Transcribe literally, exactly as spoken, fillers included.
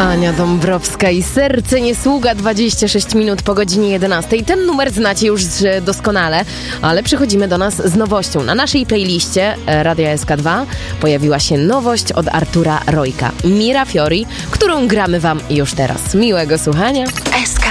Ania Dąbrowska i Serce nie sługa, dwadzieścia sześć minut po godzinie jedenastej. Ten numer znacie już doskonale, ale przychodzimy do nas z nowością. Na naszej playliście Radia S K dwa pojawiła się nowość od Artura Rojka, Mira Fiori, którą gramy wam już teraz. Miłego słuchania. S K